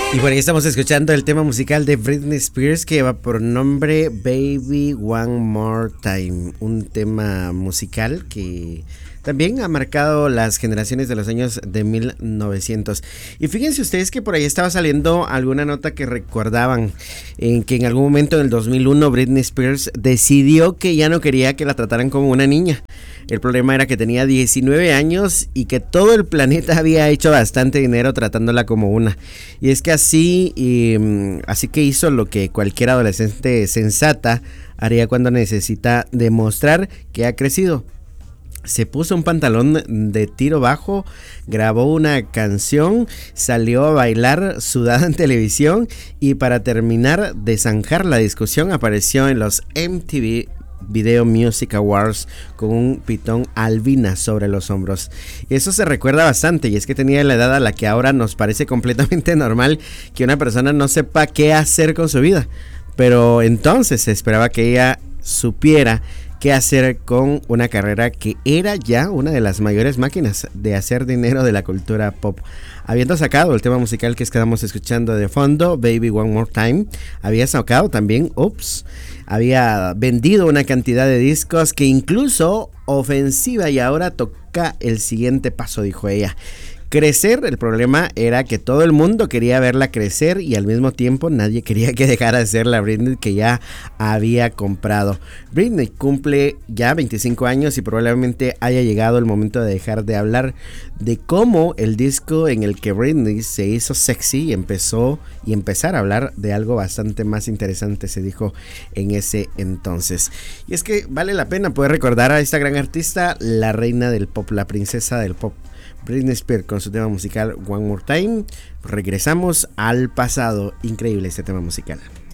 Y por ahí estamos escuchando el tema musical de Britney Spears que va por nombre Baby One More Time, un tema musical que también ha marcado las generaciones de los años de 1900. Y fíjense ustedes que por ahí estaba saliendo alguna nota que recordaban en que en algún momento en el 2001 Britney Spears decidió que ya no quería que la trataran como una niña. El problema era que tenía 19 años y que todo el planeta había hecho bastante dinero tratándola como una. Y es que así que hizo lo que cualquier adolescente sensata haría cuando necesita demostrar que ha crecido. Se puso un pantalón de tiro bajo, grabó una canción, salió a bailar sudada en televisión y para terminar de zanjar la discusión apareció en los MTV Video Music Awards con un pitón albina sobre los hombros. Y eso se recuerda bastante, y es que tenía la edad a la que ahora nos parece completamente normal que una persona no sepa qué hacer con su vida. Pero entonces se esperaba que ella supiera qué hacer con una carrera que era ya una de las mayores máquinas de hacer dinero de la cultura pop. Habiendo sacado el tema musical que estamos escuchando de fondo, Baby One More Time, había sacado también Oops, había vendido una cantidad de discos que incluso ofensiva, y ahora toca el siguiente paso, dijo ella. Crecer, el problema era que todo el mundo quería verla crecer y al mismo tiempo nadie quería que dejara de ser la Britney que ya había comprado. Britney cumple ya 25 años y probablemente haya llegado el momento de dejar de hablar de cómo el disco en el que Britney se hizo sexy empezar a hablar de algo bastante más interesante, se dijo en ese entonces. Y es que vale la pena poder recordar a esta gran artista, la reina del pop, la princesa del pop, Britney Spears, con su tema musical One More Time. Regresamos al pasado. Increíble este tema musical.